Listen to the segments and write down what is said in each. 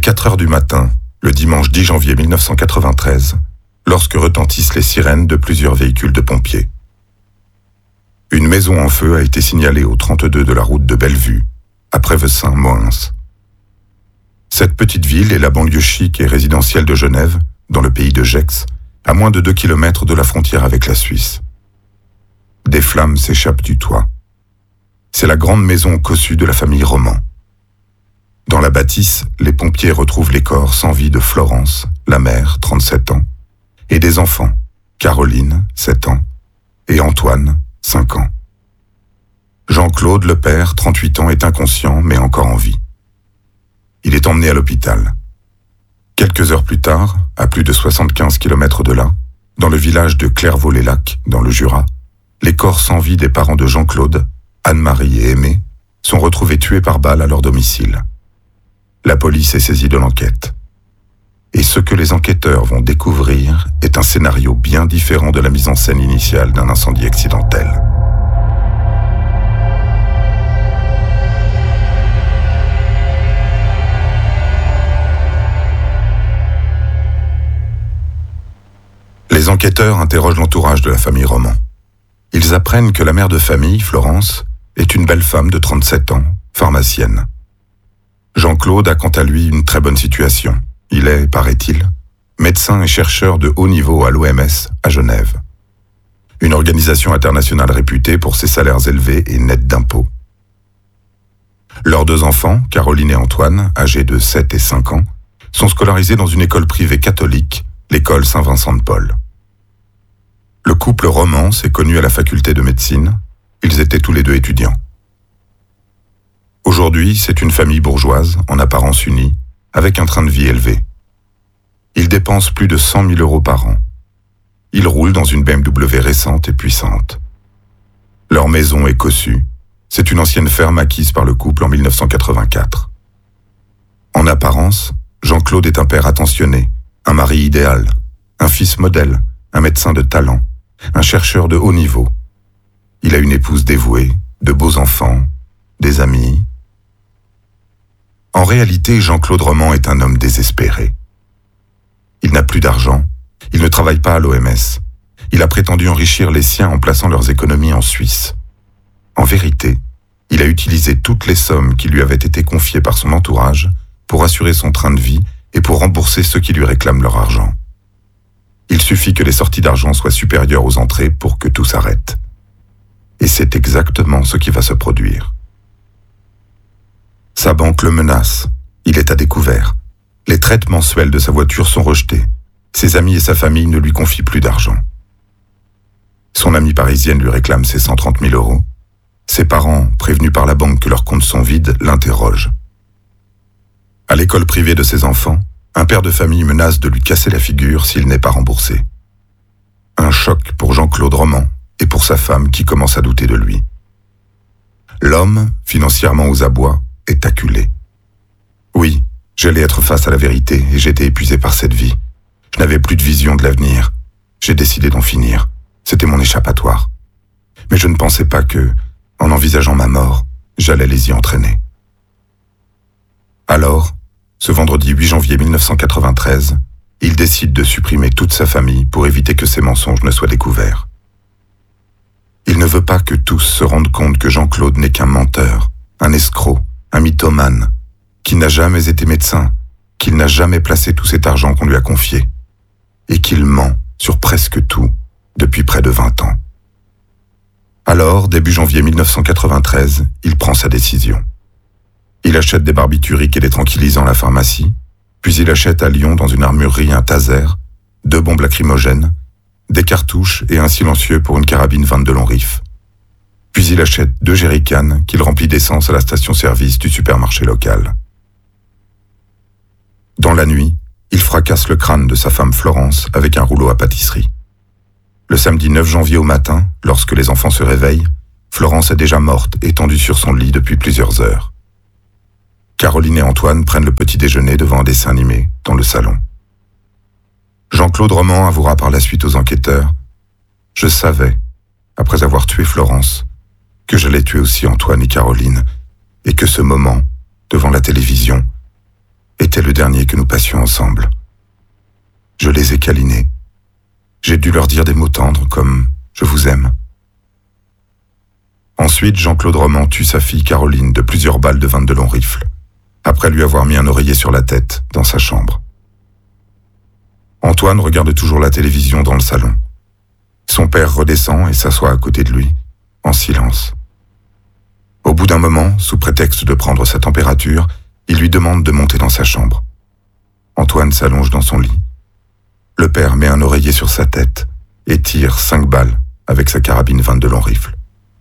4 heures du matin, le dimanche 10 janvier 1993, lorsque retentissent les sirènes de plusieurs véhicules de pompiers. Une maison en feu a été signalée au 32 de la route de Bellevue, à Prevessin-Moins. Cette petite ville est la banlieue chic et résidentielle de Genève, dans le pays de Gex, à moins de 2 km de la frontière avec la Suisse. Des flammes s'échappent du toit. C'est la grande maison cossue de la famille Roman. Dans la bâtisse, les pompiers retrouvent les corps sans vie de Florence, la mère, 37 ans, et des enfants, Caroline, 7 ans, et Antoine, 5 ans. Jean-Claude, le père, 38 ans, est inconscient, mais encore en vie. Il est emmené à l'hôpital. Quelques heures plus tard, à plus de 75 km de là, dans le village de Clairvaux-les-Lacs, dans le Jura, les corps sans vie des parents de Jean-Claude, Anne-Marie et Aimé, sont retrouvés tués par balle à leur domicile. La police est saisie de l'enquête. Et ce que les enquêteurs vont découvrir est un scénario bien différent de la mise en scène initiale d'un incendie accidentel. Les enquêteurs interrogent l'entourage de la famille Roman. Ils apprennent que la mère de famille, Florence, est une belle femme de 37 ans, pharmacienne. Jean-Claude a quant à lui une très bonne situation. Il est, paraît-il, médecin et chercheur de haut niveau à l'OMS à Genève. Une organisation internationale réputée pour ses salaires élevés et nets d'impôts. Leurs 2 enfants, Caroline et Antoine, âgés de 7 et 5 ans, sont scolarisés dans une école privée catholique, l'école Saint-Vincent-de-Paul. Le couple Roman s'est connu à la faculté de médecine. Ils étaient tous les 2 étudiants. Aujourd'hui, c'est une famille bourgeoise, en apparence unie, avec un train de vie élevé. Ils dépensent plus de 100 000 euros par an. Ils roulent dans une BMW récente et puissante. Leur maison est cossue. C'est une ancienne ferme acquise par le couple en 1984. En apparence, Jean-Claude est un père attentionné, un mari idéal, un fils modèle, un médecin de talent, un chercheur de haut niveau. Il a une épouse dévouée, de beaux enfants, des amis. En réalité, Jean-Claude Roman est un homme désespéré. Il n'a plus d'argent, il ne travaille pas à l'OMS. Il a prétendu enrichir les siens en plaçant leurs économies en Suisse. En vérité, il a utilisé toutes les sommes qui lui avaient été confiées par son entourage pour assurer son train de vie et pour rembourser ceux qui lui réclament leur argent. Il suffit que les sorties d'argent soient supérieures aux entrées pour que tout s'arrête. Et c'est exactement ce qui va se produire. Sa banque le menace. Il est à découvert. Les traites mensuelles de sa voiture sont rejetées. Ses amis et sa famille ne lui confient plus d'argent. Son amie parisienne lui réclame ses 130 000 euros. Ses parents, prévenus par la banque que leurs comptes sont vides, l'interrogent. À l'école privée de ses enfants, un père de famille menace de lui casser la figure s'il n'est pas remboursé. Un choc pour Jean-Claude Roman et pour sa femme qui commence à douter de lui. L'homme, financièrement aux abois, est acculé. Oui, j'allais être face à la vérité et j'étais épuisé par cette vie. Je n'avais plus de vision de l'avenir. J'ai décidé d'en finir. C'était mon échappatoire. Mais je ne pensais pas que, en envisageant ma mort, j'allais les y entraîner. Alors, ce vendredi 8 janvier 1993, il décide de supprimer toute sa famille pour éviter que ses mensonges ne soient découverts. Il ne veut pas que tous se rendent compte que Jean-Claude n'est qu'un menteur, un escroc, un mythomane, qu'il n'a jamais été médecin, qu'il n'a jamais placé tout cet argent qu'on lui a confié, et qu'il ment sur presque tout depuis près de 20 ans. Alors, début janvier 1993, il prend sa décision. Il achète des barbituriques et des tranquillisants à la pharmacie, puis il achète à Lyon dans une armurerie un taser, 2 bombes lacrymogènes, des cartouches et un silencieux pour une carabine 22 long rifle. Puis il achète 2 jerrycans qu'il remplit d'essence à la station-service du supermarché local. Dans la nuit, il fracasse le crâne de sa femme Florence avec un rouleau à pâtisserie. Le samedi 9 janvier au matin, lorsque les enfants se réveillent, Florence est déjà morte, étendue sur son lit depuis plusieurs heures. Caroline et Antoine prennent le petit déjeuner devant un dessin animé, dans le salon. Jean-Claude Roman avouera par la suite aux enquêteurs « Je savais, après avoir tué Florence, que j'allais tuer aussi Antoine et Caroline, et que ce moment, devant la télévision, était était le dernier que nous passions ensemble. Je les ai câlinés. J'ai dû leur dire des mots tendres comme « je vous aime ». Ensuite, Jean-Claude Roman tue sa fille Caroline de plusieurs balles de 22 longs rifles, après lui avoir mis un oreiller sur la tête dans sa chambre. Antoine regarde toujours la télévision dans le salon. Son père redescend et s'assoit à côté de lui, en silence. Au bout d'un moment, sous prétexte de prendre sa température, il lui demande de monter dans sa chambre. Antoine s'allonge dans son lit. Le père met un oreiller sur sa tête et tire 5 balles avec sa carabine 22 longs rifles.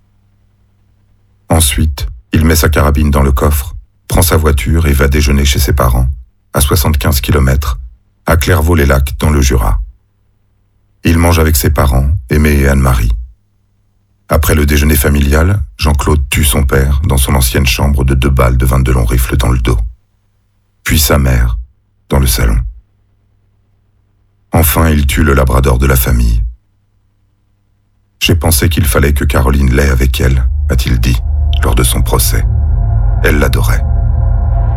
Ensuite, il met sa carabine dans le coffre, prend sa voiture et va déjeuner chez ses parents, à 75 km, à Clairvaux-les-Lacs, dans le Jura. Il mange avec ses parents, Aimé et Anne-Marie. Après le déjeuner familial, Jean-Claude tue son père dans son ancienne chambre de 2 balles de 22 longs rifles dans le dos. Puis sa mère, dans le salon. Enfin, il tue le labrador de la famille. « J'ai pensé qu'il fallait que Caroline l'ait avec elle », a-t-il dit, lors de son procès. Elle l'adorait.